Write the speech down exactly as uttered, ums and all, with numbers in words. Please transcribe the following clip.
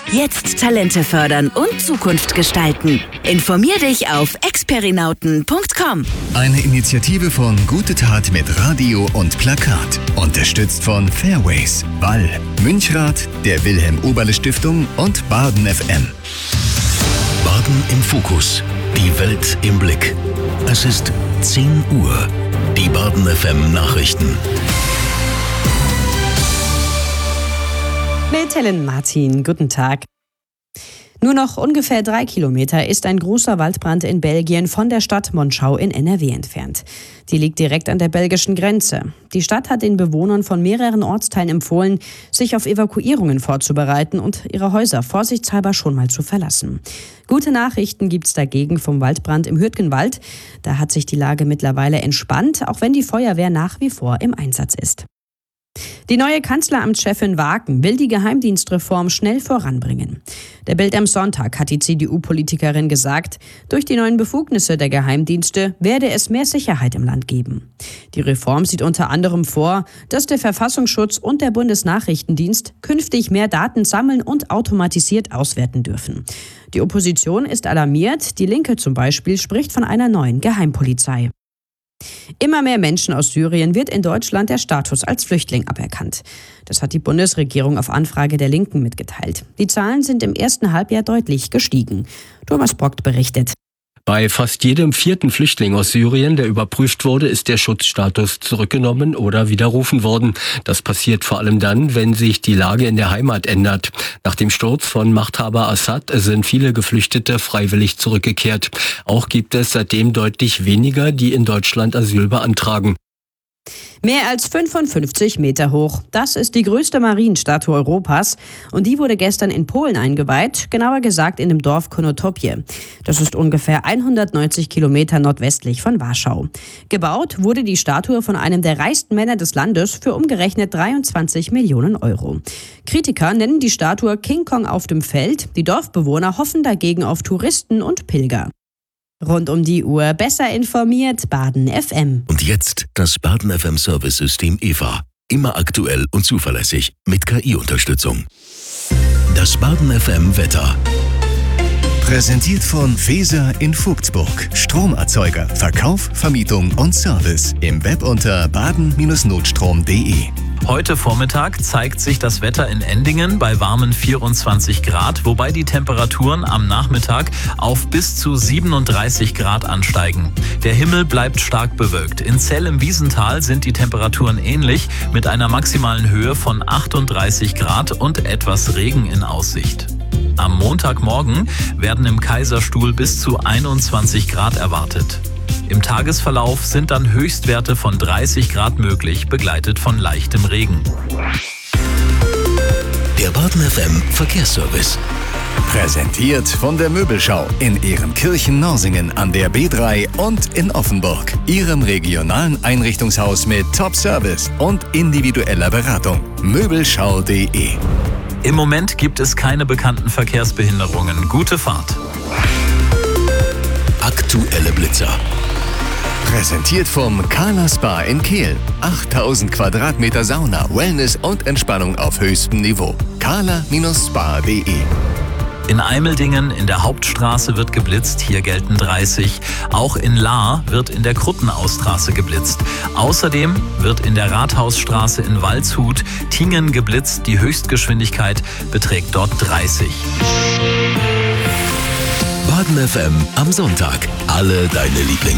Jetzt Talente fördern und Zukunft gestalten. Informier dich auf experinauten punkt com. Eine Initiative von Gute Tat mit Radio und Plakat. Unterstützt von Fairways, Wall, Münchrath, der Wilhelm-Oberle-Stiftung und Baden F M. Baden im Fokus. Die Welt im Blick. Es ist zehn Uhr. Die Baden F M Nachrichten. Mit Helen Martin, guten Tag. Nur noch ungefähr drei Kilometer ist ein großer Waldbrand in Belgien von der Stadt Monschau in N R W entfernt. Die liegt direkt an der belgischen Grenze. Die Stadt hat den Bewohnern von mehreren Ortsteilen empfohlen, sich auf Evakuierungen vorzubereiten und ihre Häuser vorsichtshalber schon mal zu verlassen. Gute Nachrichten gibt's dagegen vom Waldbrand im Hürtgenwald. Da hat sich die Lage mittlerweile entspannt, auch wenn die Feuerwehr nach wie vor im Einsatz ist. Die neue Kanzleramtschefin Waken will die Geheimdienstreform schnell voranbringen. Der Bild am Sonntag hat die C D U-Politikerin gesagt, durch die neuen Befugnisse der Geheimdienste werde es mehr Sicherheit im Land geben. Die Reform sieht unter anderem vor, dass der Verfassungsschutz und der Bundesnachrichtendienst künftig mehr Daten sammeln und automatisiert auswerten dürfen. Die Opposition ist alarmiert, die Linke zum Beispiel spricht von einer neuen Geheimpolizei. Immer mehr Menschen aus Syrien wird in Deutschland der Status als Flüchtling aberkannt. Das hat die Bundesregierung auf Anfrage der Linken mitgeteilt. Die Zahlen sind im ersten Halbjahr deutlich gestiegen. Thomas Brockt berichtet. Bei fast jedem vierten Flüchtling aus Syrien, der überprüft wurde, ist der Schutzstatus zurückgenommen oder widerrufen worden. Das passiert vor allem dann, wenn sich die Lage in der Heimat ändert. Nach dem Sturz von Machthaber Assad sind viele Geflüchtete freiwillig zurückgekehrt. Auch gibt es seitdem deutlich weniger, die in Deutschland Asyl beantragen. Mehr als fünfundfünfzig Meter hoch. Das ist die größte Marienstatue Europas. Und die wurde gestern in Polen eingeweiht, genauer gesagt in dem Dorf Konotopie. Das ist ungefähr hundertneunzig Kilometer nordwestlich von Warschau. Gebaut wurde die Statue von einem der reichsten Männer des Landes für umgerechnet dreiundzwanzig Millionen Euro. Kritiker nennen die Statue King Kong auf dem Feld. Die Dorfbewohner hoffen dagegen auf Touristen und Pilger. Rund um die Uhr besser informiert, Baden F M. Und jetzt das Baden F M Service-System E V A. Immer aktuell und zuverlässig mit K I-Unterstützung. Das Baden F M Wetter. Präsentiert von Feser in Vogtsburg. Stromerzeuger, Verkauf, Vermietung und Service. Im Web unter baden Bindestrich notstrom punkt de. Heute Vormittag zeigt sich das Wetter in Endingen bei warmen vierundzwanzig Grad, wobei die Temperaturen am Nachmittag auf bis zu siebenunddreißig Grad ansteigen. Der Himmel bleibt stark bewölkt. In Zell im Wiesental sind die Temperaturen ähnlich mit einer maximalen Höhe von achtunddreißig Grad und etwas Regen in Aussicht. Am Montagmorgen werden im Kaiserstuhl bis zu einundzwanzig Grad erwartet. Im Tagesverlauf sind dann Höchstwerte von dreißig Grad möglich, begleitet von leichtem Regen. Der Baden F M Verkehrsservice. Präsentiert von der Möbelschau in Ehrenkirchen-Norsingen an der B drei und in Offenburg. Ihrem regionalen Einrichtungshaus mit Top-Service und individueller Beratung. Möbelschau punkt de. Im Moment gibt es keine bekannten Verkehrsbehinderungen. Gute Fahrt. Aktuelle Blitzer. Präsentiert vom Carla Spa in Kehl. achttausend Quadratmeter Sauna, Wellness und Entspannung auf höchstem Niveau. carla Bindestrich spa punkt de. In Eimeldingen in der Hauptstraße wird geblitzt, hier gelten dreißig. Auch in Lahr wird in der Kruttenausstraße geblitzt. Außerdem wird in der Rathausstraße in Waldshut Tingen geblitzt. Die Höchstgeschwindigkeit beträgt dort dreißig. Baden F M am Sonntag. Alle deine Lieblings